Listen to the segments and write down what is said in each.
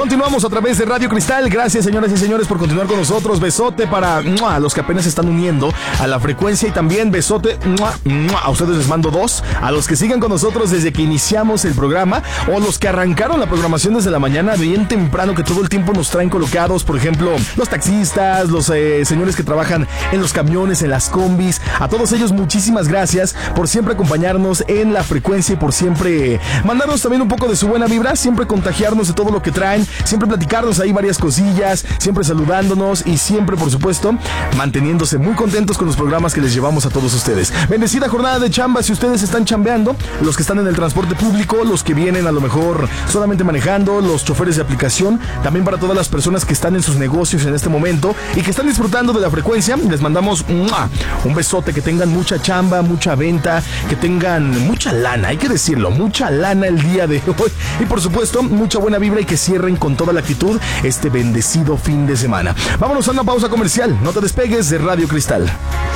Continuamos a través de Radio Cristal. Gracias, señoras y señores, por continuar con nosotros. Besote para los que apenas se están uniendo a la frecuencia, y también besote a ustedes, les mando 2. A los que sigan con nosotros desde que iniciamos el programa, o los que arrancaron la programación desde la mañana bien temprano, que todo el tiempo nos traen colocados, por ejemplo, los taxistas, los señores que trabajan en los camiones, en las combis. A todos ellos, muchísimas gracias por siempre acompañarnos en la frecuencia y por siempre mandarnos también un poco de su buena vibra, siempre contagiarnos de todo lo que traen, siempre platicarnos ahí varias cosillas, siempre saludándonos y siempre, por supuesto, manteniéndose muy contentos con los programas que les llevamos a todos ustedes. Bendecida jornada de chamba si ustedes están chambeando, los que están en el transporte público, los que vienen a lo mejor solamente manejando, los choferes de aplicación, también para todas las personas que están en sus negocios en este momento y que están disfrutando de la frecuencia, les mandamos un besote, que tengan mucha chamba, mucha venta, que tengan mucha lana, hay que decirlo, mucha lana el día de hoy, y por supuesto, mucha buena vibra, y que cierren con toda la actitud este bendecido fin de semana. Vámonos a una pausa comercial, no te despegues de Radio Cristal.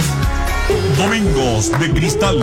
Domingos de Cristal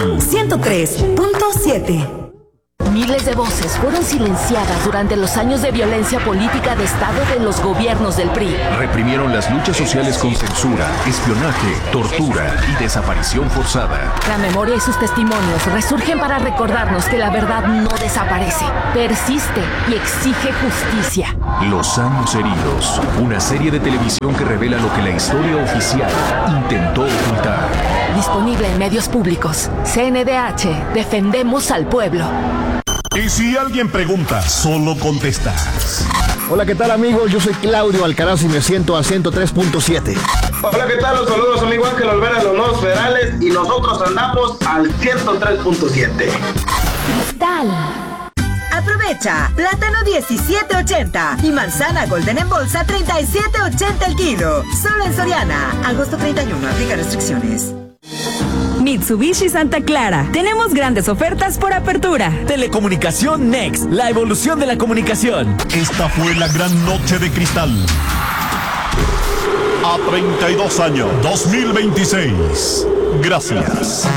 103.7. Miles de voces fueron silenciadas durante los años de violencia política de Estado de los gobiernos del PRI. Reprimieron las luchas sociales con censura, espionaje, tortura y desaparición forzada. La memoria y sus testimonios resurgen para recordarnos que la verdad no desaparece, persiste y exige justicia. Los años heridos, una serie de televisión que revela lo que la historia oficial intentó ocultar. Disponible en medios públicos. CNDH, defendemos al pueblo. Y si alguien pregunta, solo contestas. Hola, ¿qué tal, amigos? Yo soy Claudio Alcaraz y me siento al 103.7. Hola, ¿qué tal? Los saludos, amigo Ángel Olvera de los Nuevos Federales, y nosotros andamos al 103.7. Cristal. Aprovecha, plátano 17.80 y manzana golden en bolsa 37.80 el kilo. Solo en Soriana. Agosto 31, aplica restricciones. Mitsubishi Santa Clara. Tenemos grandes ofertas por apertura. Telecomunicación Next, la evolución de la comunicación. Esta fue la gran noche de Cristal. A 32 años, 2026. Gracias.